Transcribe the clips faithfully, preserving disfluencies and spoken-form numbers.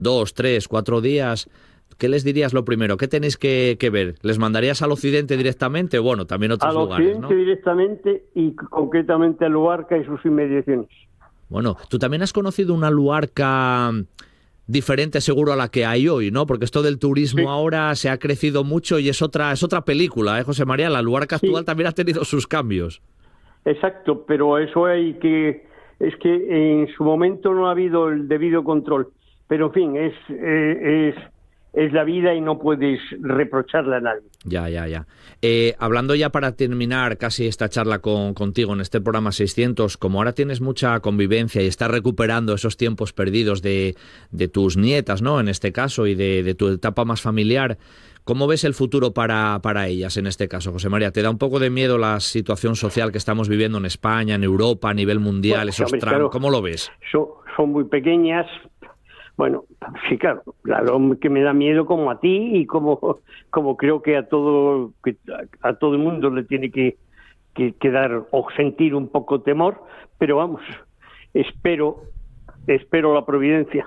dos, tres, cuatro días, ¿qué les dirías lo primero? ¿Qué tenéis que, que ver? ¿Les mandarías al occidente directamente? Bueno, también otros al lugares, occidente ¿no? directamente y concretamente a Luarca y sus inmediaciones. Bueno, tú también has conocido una Luarca diferente seguro a la que hay hoy, ¿no? Porque esto del turismo sí. ahora se ha crecido mucho y es otra es otra película, ¿eh, José María? La Luarca actual sí. también ha tenido sus cambios. Exacto, pero eso hay que... Es que en su momento no ha habido el debido control. Pero, en fin, es... Eh, es Es la vida y no puedes reprocharle a nadie. Ya, ya, ya. Eh, hablando ya para terminar casi esta charla con, contigo en este programa seiscientos, como ahora tienes mucha convivencia y estás recuperando esos tiempos perdidos de, de tus nietas, ¿no? En este caso, y de, de tu etapa más familiar, ¿cómo ves el futuro para, para ellas en este caso, José María? ¿Te da un poco de miedo la situación social que estamos viviendo en España, en Europa, a nivel mundial, bueno, esos tramos? Claro, ¿cómo lo ves? Son, son muy pequeñas. Bueno, sí, claro, claro que me da miedo como a ti y como como creo que a todo que a todo el mundo le tiene que, que, que dar o sentir un poco temor, pero vamos, espero espero la providencia.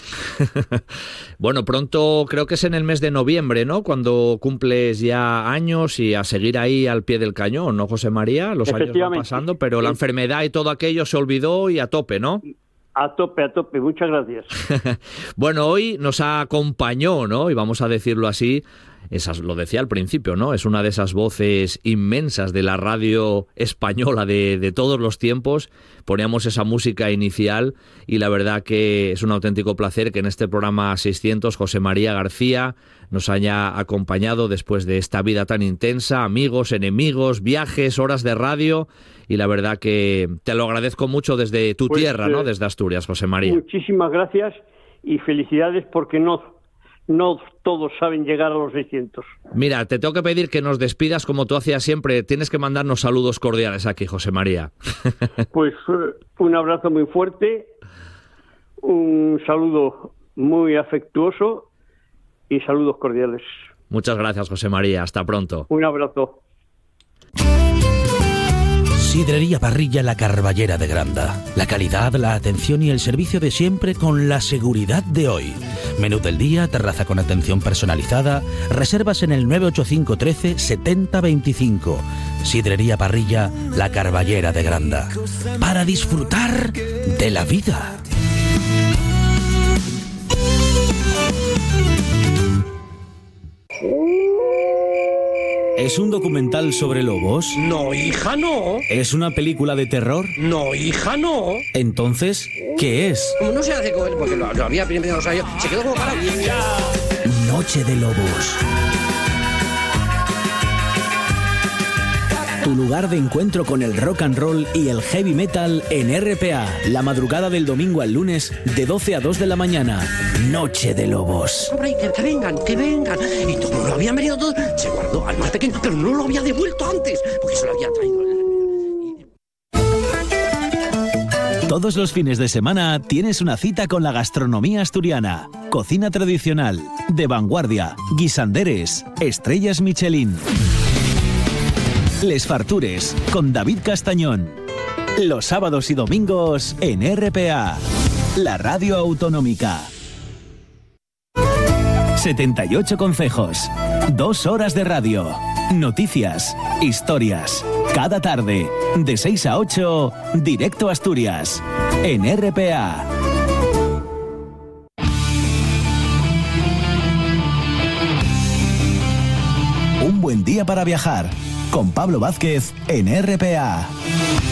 Bueno, pronto creo que es en el mes de noviembre, ¿no? Cuando cumples ya años y a seguir ahí al pie del cañón, ¿no, José María? Los años van pasando, pero la enfermedad y todo aquello se olvidó y a tope, ¿no? A tope, a tope, muchas gracias. Bueno, hoy nos acompañó, ¿no? Y vamos a decirlo así, esas, lo decía al principio, ¿no? Es una de esas voces inmensas de la radio española de, de todos los tiempos. Poníamos esa música inicial y la verdad que es un auténtico placer que en este programa seiscientos José María García nos haya acompañado después de esta vida tan intensa, amigos, enemigos, viajes, horas de radio, y la verdad que te lo agradezco mucho desde tu pues, tierra, ¿no? Desde Asturias, José María. Muchísimas gracias y felicidades porque no, no todos saben llegar a los seiscientos. Mira, te tengo que pedir que nos despidas como tú hacías siempre. Tienes que mandarnos saludos cordiales aquí, José María. Pues un abrazo muy fuerte, un saludo muy afectuoso y saludos cordiales. Muchas gracias, José María. Hasta pronto. Un abrazo. Sidrería Parrilla La Carballera de Granda. La calidad, la atención y el servicio de siempre con la seguridad de hoy. Menú del día, terraza con atención personalizada. Reservas en el nueve ocho cinco trece setenta veinticinco. Sidrería Parrilla La Carballera de Granda. Para disfrutar de la vida. ¿Es un documental sobre lobos? No, hija, no. ¿Es una película de terror? No, hija, no. Entonces, ¿qué es? Como no se hace con él, porque lo, lo había primero, o sea, yo, se quedó como parado. Noche de Lobos. Tu lugar de encuentro con el rock and roll y el heavy metal en R P A. La madrugada del domingo al lunes de doce a dos de la mañana. Noche de Lobos. Hombre, que, que vengan, que vengan. Y todo lo habían venido todo. Se guardó al más pequeño, pero no lo había devuelto antes, porque se lo había traído. Todos los fines de semana tienes una cita con la gastronomía asturiana. Cocina tradicional, de vanguardia, guisanderes, estrellas Michelin. Les Fartures, con David Castañón. Los sábados y domingos en R P A, la radio autonómica. setenta y ocho concejos, dos horas de radio, noticias, historias. Cada tarde, de seis a ocho, directo a Asturias, en R P A. Un buen día para viajar. Con Pablo Vázquez en R P A.